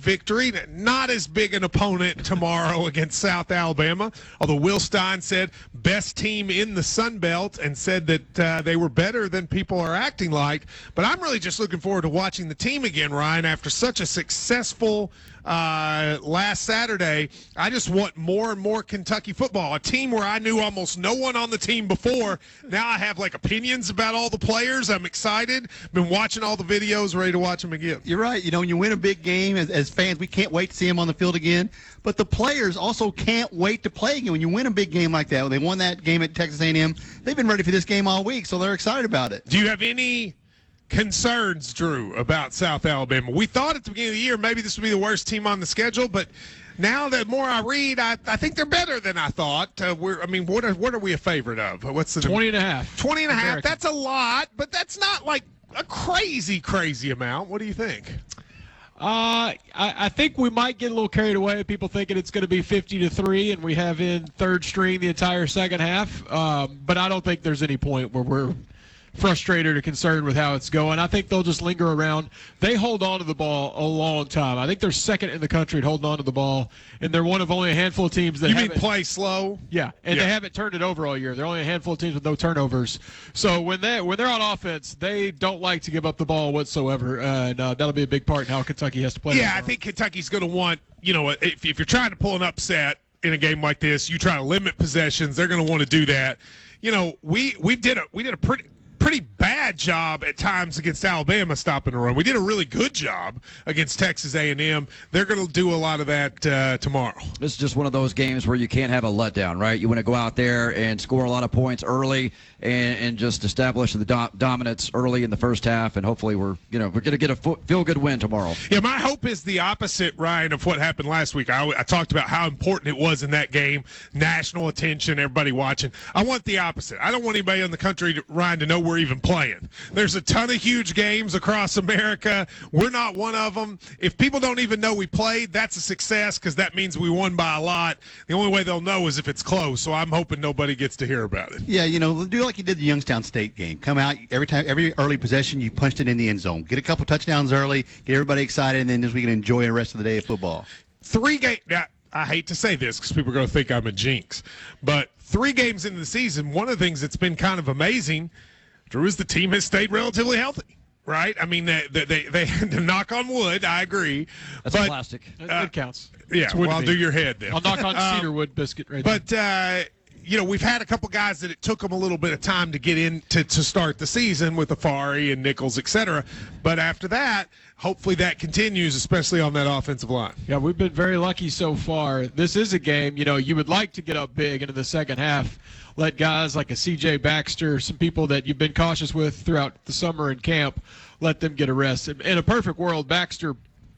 victory. Not as big an opponent tomorrow against South Alabama, although Will Stein said best team in the Sun Belt and said that they were better than people are acting like. But I'm really just looking forward to watching the team again, Ryan, after such a successful last Saturday. I just want more and more Kentucky football. A team where I knew almost no one on the team before. Now I have like opinions about all the players. I'm excited. Been watching all the videos, ready to watch them again. You're right. You know, when you win a big game, as fans, we can't wait to see them on the field again. But the players also can't wait to play again. When you win a big game like that, when they won that game at Texas A&M, they've been ready for this game all week, so they're excited about it. Do you have any concerns, Drew, about South Alabama? We thought at the beginning of the year maybe this would be the worst team on the schedule, but now the more I read, I think they're better than I thought. What are we a favorite of? What's the 20.5? 20.5. That's a lot, but that's not like a crazy amount. What do you think? I think we might get a little carried away. People thinking it's going to be 50-3, and we have in third string the entire second half. But I don't think there's any point where we're frustrated or concerned with how it's going. I think they'll just linger around. They hold on to the ball a long time. I think they're second in the country at holding on to the ball, and they're one of only a handful of teams that You mean play slow? Yeah, and they haven't turned it over all year. They're only a handful of teams with no turnovers. So when they're on offense, they don't like to give up the ball whatsoever, and that'll be a big part in how Kentucky has to play. Yeah, I think Kentucky's going to want, if you're trying to pull an upset in a game like this, you try to limit possessions. They're going to want to do that. We did a pretty bad job at times against Alabama stopping the run. We did a really good job against Texas A&M. They're going to do a lot of that tomorrow. This is just one of those games where you can't have a letdown, right? You want to go out there and score a lot of points early and just establish the dominance early in the first half, and hopefully we're going to get a feel-good win tomorrow. Yeah, my hope is the opposite, Ryan, of what happened last week. I talked about how important it was in that game, national attention, everybody watching. I want the opposite. I don't want anybody in the country, Ryan, to know we're even playing. There's a ton of huge games across America. We're not one of them. If people don't even know we played, that's a success because that means we won by a lot. The only way they'll know is if it's close, so I'm hoping nobody gets to hear about it. Yeah, do like you did the Youngstown State game. Come out every early possession, you punched it in the end zone. Get a couple touchdowns early, get everybody excited, and then just we can enjoy the rest of the day of football. 3 games. Now, I hate to say this because people are going to think I'm a jinx, but 3 games into the season, one of the things that's been kind of amazing, Drew, is the team has stayed relatively healthy. Right? I mean, they knock on wood. I agree. That's plastic. It counts. Yeah, well, I'll do your head then. I'll knock on cedar wood biscuit right there. But, we've had a couple guys that it took them a little bit of time to get in to start the season with Afari and Nichols, et cetera. But after that, hopefully that continues, especially on that offensive line. Yeah, we've been very lucky so far. This is a game, you would like to get up big into the second half. Let guys like a C.J. Baxter, some people that you've been cautious with throughout the summer in camp, let them get a rest. In a perfect world, Baxter,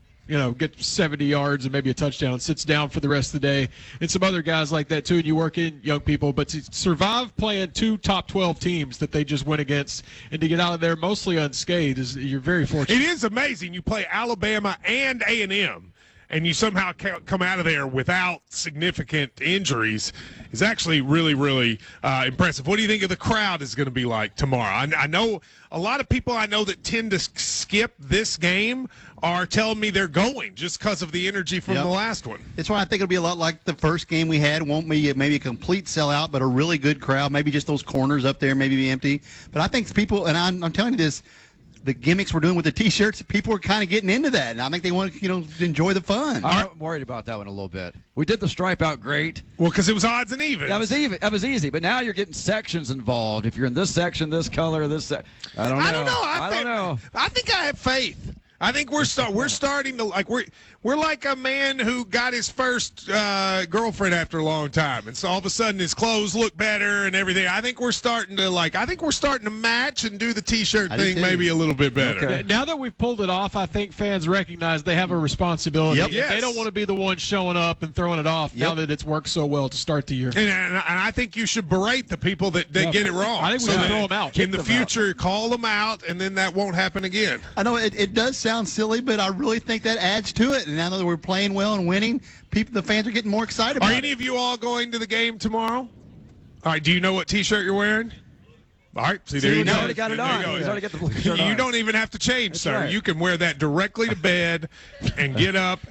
gets 70 yards and maybe a touchdown, sits down for the rest of the day. And some other guys like that, too, and you work in young people. But to survive playing 2 top 12 teams that they just went against and to get out of there mostly unscathed, you're very fortunate. It is amazing. You play Alabama and A&M. And you somehow come out of there without significant injuries is actually really, really impressive. What do you think of the crowd is going to be like tomorrow? I know a lot of people I know that tend to skip this game are telling me they're going just because of the energy from the last one. That's why I think it'll be a lot like the first game we had. Won't be maybe a complete sellout, but a really good crowd. Maybe just those corners up there maybe be empty. But I think people, and I'm telling you this, the gimmicks we're doing with the T-shirts, people are kind of getting into that, and I think they want to, enjoy the fun. I'm worried about that one a little bit. We did the stripe out great. Well, because it was odds and evens. That was easy. But now you're getting sections involved. If you're in this section, this color, this. I don't know. I don't know. I think I have faith. I think we're starting to we're like a man who got his first girlfriend after a long time, and so all of a sudden his clothes look better and everything. I think we're starting to match and do the T-shirt thing maybe a little bit better. Okay. Now that we've pulled it off, I think fans recognize they have a responsibility. Yep. Yes. They don't want to be the one showing up and throwing it off now that it's worked so well to start the year. And I think you should berate the people that get it wrong. I think we should throw them out. In the future, call them out, and then that won't happen again. I know it does sound silly, but I really think that adds to it. And now that we're playing well and winning, the fans are getting more excited about it. Are any of you all going to the game tomorrow? All right, do you know what T-shirt you're wearing? All right, there you go. He's already got it on. He's already got the blue shirt on. You don't even have to change, sir. Right. You can wear that directly to bed and get up